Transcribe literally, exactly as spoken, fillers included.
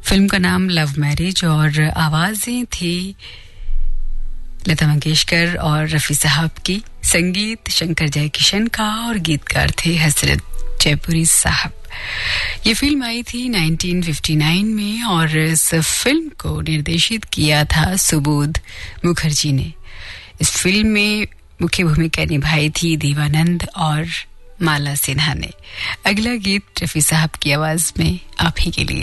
Film का नाम love marriage और आवाजें थी लता मंगेशकर और रफ़ी साहब की, संगीत शंकर जयकिशन का और गीतकार थे हसरत जयपुरी साहब। ये फिल्म आई थी उन्नीस सौ उनसठ में और इस फिल्म को निर्देशित किया था सुबोध मुखर्जी ने। इस फिल्म में मुख्य भूमिका निभाई थी देवानंद और माला सिन्हा ने। अगला गीत रफ़ी साहब की आवाज में आप ही के लिए।